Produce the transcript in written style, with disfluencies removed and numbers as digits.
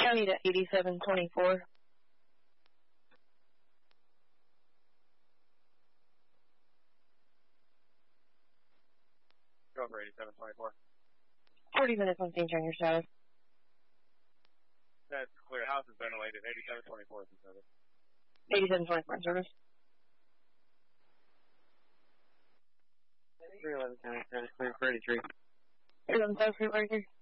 County to 8724. Go for 8724. 40 minutes on scene, turn your status. That's clear. House is ventilated. 8724 is in service. 8724 in service. 311 County, clear for 83. 311 South, clear for 83.